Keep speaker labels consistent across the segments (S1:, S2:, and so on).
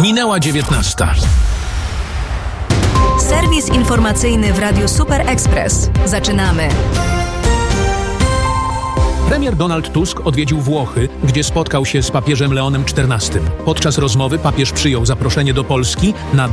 S1: Minęła 19.
S2: Serwis informacyjny w Radiu Super Express. Zaczynamy.
S1: Premier Donald Tusk odwiedził Włochy, gdzie spotkał się z papieżem Leonem XIV. Podczas rozmowy papież przyjął zaproszenie do Polski na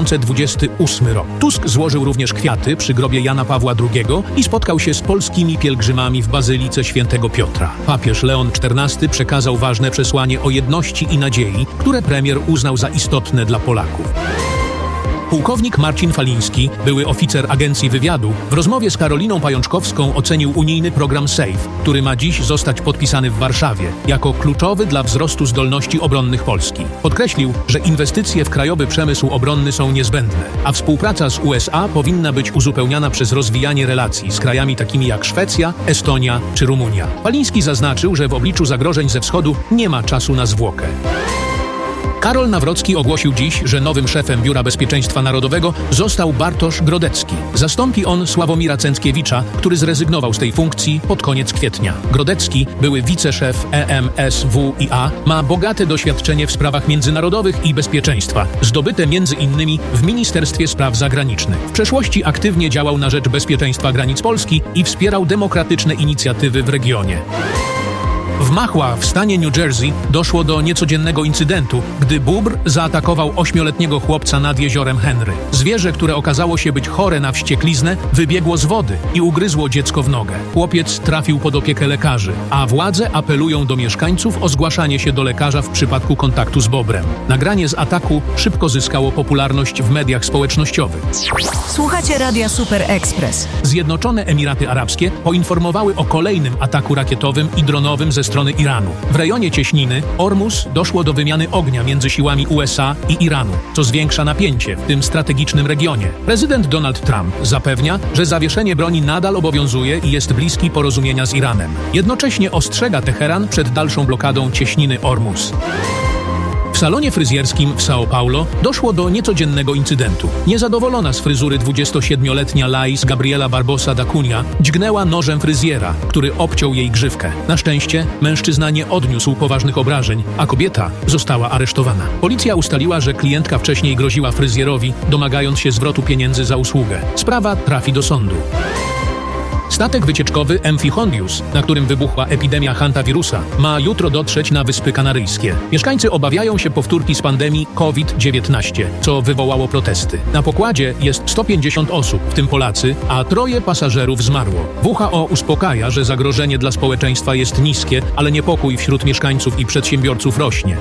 S1: 2028 rok. Tusk złożył również kwiaty przy grobie Jana Pawła II i spotkał się z polskimi pielgrzymami w Bazylice Świętego Piotra. Papież Leon XIV przekazał ważne przesłanie o jedności i nadziei, które premier uznał za istotne dla Polaków. Pułkownik Marcin Faliński, były oficer Agencji Wywiadu, w rozmowie z Karoliną Pajączkowską ocenił unijny program SAFE, który ma dziś zostać podpisany w Warszawie, jako kluczowy dla wzrostu zdolności obronnych Polski. Podkreślił, że inwestycje w krajowy przemysł obronny są niezbędne, a współpraca z USA powinna być uzupełniana przez rozwijanie relacji z krajami takimi jak Szwecja, Estonia czy Rumunia. Faliński zaznaczył, że w obliczu zagrożeń ze wschodu nie ma czasu na zwłokę. Karol Nawrocki ogłosił dziś, że nowym szefem Biura Bezpieczeństwa Narodowego został Bartosz Grodecki. Zastąpi on Sławomira Cęckiewicza, który zrezygnował z tej funkcji pod koniec kwietnia. Grodecki, były wiceszef EMSWiA, ma bogate doświadczenie w sprawach międzynarodowych i bezpieczeństwa, zdobyte m.in. w Ministerstwie Spraw Zagranicznych. W przeszłości aktywnie działał na rzecz bezpieczeństwa granic Polski i wspierał demokratyczne inicjatywy w regionie. W Mahwah w stanie New Jersey doszło do niecodziennego incydentu, gdy bóbr zaatakował 8-letniego chłopca nad jeziorem Henry. Zwierzę, które okazało się być chore na wściekliznę, wybiegło z wody i ugryzło dziecko w nogę. Chłopiec trafił pod opiekę lekarzy, a władze apelują do mieszkańców o zgłaszanie się do lekarza w przypadku kontaktu z bobrem. Nagranie z ataku szybko zyskało popularność w mediach społecznościowych.
S2: Słuchacie Radia Super Express.
S1: Zjednoczone Emiraty Arabskie poinformowały o kolejnym ataku rakietowym i dronowym ze strony Iranu. W rejonie cieśniny Ormus doszło do wymiany ognia między siłami USA i Iranu, co zwiększa napięcie w tym strategicznym regionie. Prezydent Donald Trump zapewnia, że zawieszenie broni nadal obowiązuje i jest bliski porozumienia z Iranem. Jednocześnie ostrzega Teheran przed dalszą blokadą cieśniny Ormus. W salonie fryzjerskim w São Paulo doszło do niecodziennego incydentu. Niezadowolona z fryzury 27-letnia Laís Gabriela Barbosa da Cunha dźgnęła nożem fryzjera, który obciął jej grzywkę. Na szczęście mężczyzna nie odniósł poważnych obrażeń, a kobieta została aresztowana. Policja ustaliła, że klientka wcześniej groziła fryzjerowi, domagając się zwrotu pieniędzy za usługę. Sprawa trafi do sądu. Statek wycieczkowy MV Hondius, na którym wybuchła epidemia hantawirusa, ma jutro dotrzeć na Wyspy Kanaryjskie. Mieszkańcy obawiają się powtórki z pandemii COVID-19, co wywołało protesty. Na pokładzie jest 150 osób, w tym Polacy, a 3 pasażerów zmarło. WHO uspokaja, że zagrożenie dla społeczeństwa jest niskie, ale niepokój wśród mieszkańców i przedsiębiorców rośnie.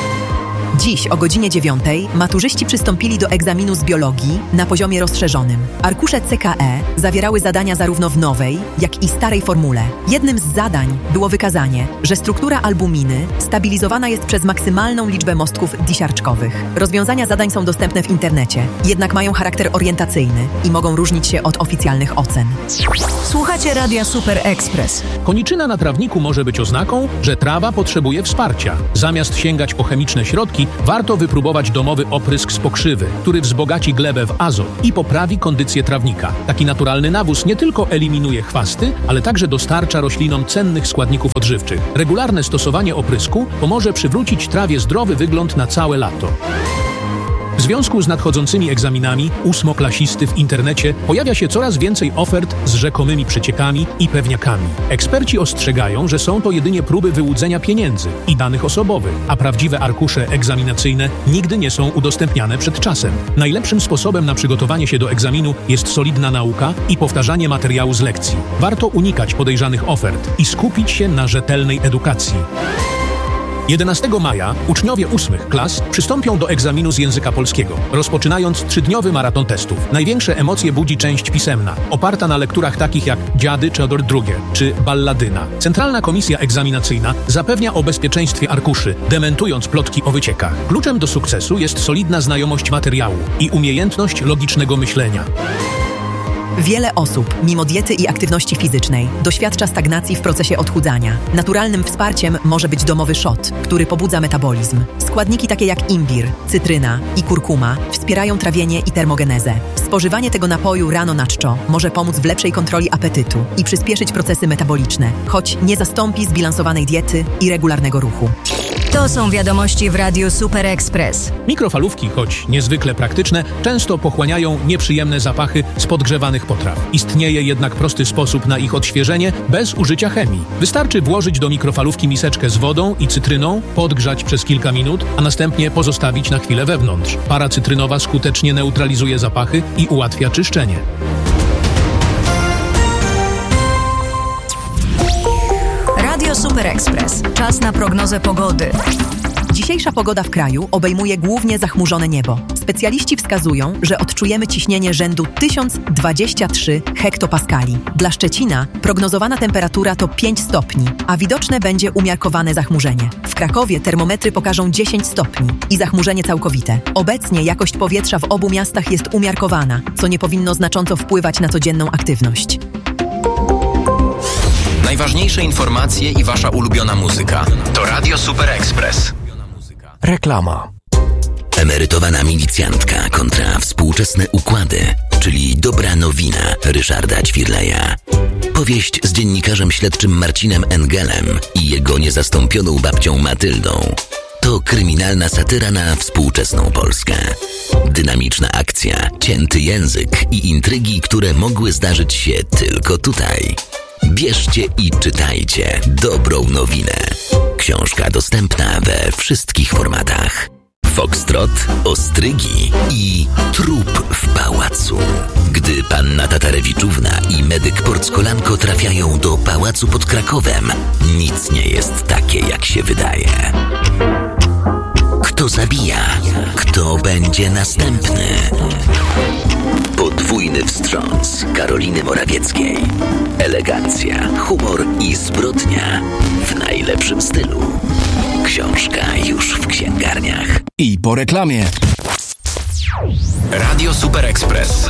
S3: Dziś o godzinie 9 maturzyści przystąpili do egzaminu z biologii na poziomie rozszerzonym. Arkusze CKE zawierały zadania zarówno w nowej, jak i starej formule. Jednym z zadań było wykazanie, że struktura albuminy stabilizowana jest przez maksymalną liczbę mostków disiarczkowych. Rozwiązania zadań są dostępne w internecie, jednak mają charakter orientacyjny i mogą różnić się od oficjalnych ocen.
S2: Słuchacie Radia Super Express.
S1: Koniczyna na trawniku może być oznaką, że trawa potrzebuje wsparcia. Zamiast sięgać po chemiczne środki, warto wypróbować domowy oprysk z pokrzywy, który wzbogaci glebę w azot i poprawi kondycję trawnika. Taki naturalny nawóz nie tylko eliminuje chwasty, ale także dostarcza roślinom cennych składników odżywczych. Regularne stosowanie oprysku pomoże przywrócić trawie zdrowy wygląd na całe lato. W związku z nadchodzącymi egzaminami ósmoklasisty w internecie pojawia się coraz więcej ofert z rzekomymi przeciekami i pewniakami. Eksperci ostrzegają, że są to jedynie próby wyłudzenia pieniędzy i danych osobowych, a prawdziwe arkusze egzaminacyjne nigdy nie są udostępniane przed czasem. Najlepszym sposobem na przygotowanie się do egzaminu jest solidna nauka i powtarzanie materiału z lekcji. Warto unikać podejrzanych ofert i skupić się na rzetelnej edukacji. 11 maja uczniowie 8 klas przystąpią do egzaminu z języka polskiego, rozpoczynając 3-dniowy maraton testów. Największe emocje budzi część pisemna, oparta na lekturach takich jak Dziady Czador II czy Balladyna. Centralna Komisja Egzaminacyjna zapewnia o bezpieczeństwie arkuszy, dementując plotki o wyciekach. Kluczem do sukcesu jest solidna znajomość materiału i umiejętność logicznego myślenia.
S3: Wiele osób, mimo diety i aktywności fizycznej, doświadcza stagnacji w procesie odchudzania. Naturalnym wsparciem może być domowy szot, który pobudza metabolizm. Składniki takie jak imbir, cytryna i kurkuma wspierają trawienie i termogenezę. Spożywanie tego napoju rano na czczo może pomóc w lepszej kontroli apetytu i przyspieszyć procesy metaboliczne, choć nie zastąpi zbilansowanej diety i regularnego ruchu.
S2: To są wiadomości w Radiu Super Express.
S1: Mikrofalówki, choć niezwykle praktyczne, często pochłaniają nieprzyjemne zapachy z podgrzewanych potraw. Istnieje jednak prosty sposób na ich odświeżenie bez użycia chemii. Wystarczy włożyć do mikrofalówki miseczkę z wodą i cytryną, podgrzać przez kilka minut, a następnie pozostawić na chwilę wewnątrz. Para cytrynowa skutecznie neutralizuje zapachy i ułatwia czyszczenie.
S2: Radio Super Express. Czas na prognozę pogody.
S3: Dzisiejsza pogoda w kraju obejmuje głównie zachmurzone niebo. Specjaliści wskazują, że odczujemy ciśnienie rzędu 1023 hektopaskali. Dla Szczecina prognozowana temperatura to 5 stopni, a widoczne będzie umiarkowane zachmurzenie. W Krakowie termometry pokażą 10 stopni i zachmurzenie całkowite. Obecnie jakość powietrza w obu miastach jest umiarkowana, co nie powinno znacząco wpływać na codzienną aktywność.
S4: Najważniejsze informacje i wasza ulubiona muzyka. To Radio Super Express.
S5: Reklama.
S6: Emerytowana milicjantka kontra współczesne układy, czyli dobra nowina Ryszarda Ćwirleja. Powieść z dziennikarzem śledczym Marcinem Engelem i jego niezastąpioną babcią Matyldą. To kryminalna satyra na współczesną Polskę. Dynamiczna akcja, cięty język i intrygi, które mogły zdarzyć się tylko tutaj. Bierzcie i czytajcie dobrą nowinę. Książka dostępna we wszystkich formatach. Foxtrot, ostrygi i trup w pałacu. Gdy panna Tatarewiczówna i medyk Porckolanko trafiają do pałacu pod Krakowem, nic nie jest takie, jak się wydaje. Kto zabija? Kto będzie następny? Podwójny wstrząs Karoliny Morawieckiej. Elegancja, humor i zbrodnia w najlepszym stylu. Książka już w księgarniach.
S5: I po reklamie.
S4: Radio Super Express.